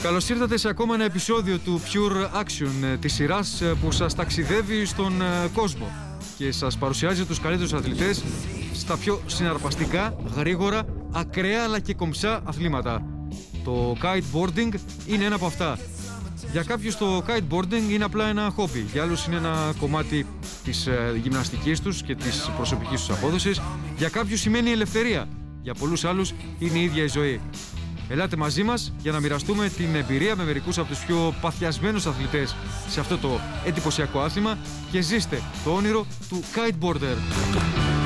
Καλώς ήρθατε σε ακόμα ένα επεισόδιο του Pure Action, της σειράς που σας ταξιδεύει στον κόσμο και σας παρουσιάζει τους καλύτερους αθλητές στα πιο συναρπαστικά, γρήγορα, ακραία αλλά και κομψά αθλήματα. Το kiteboarding είναι ένα από αυτά. Για κάποιους το kiteboarding είναι απλά ένα χόμπι, για άλλους είναι ένα κομμάτι της γυμναστικής τους και της προσωπικής τους απόδοσης. Για κάποιους σημαίνει ελευθερία, για πολλούς άλλους είναι η ίδια η ζωή. Ελάτε μαζί μας για να μοιραστούμε την εμπειρία με μερικούς από τους πιο παθιασμένους αθλητές σε αυτό το εντυπωσιακό άθλημα και ζήστε το όνειρο του kiteboarder.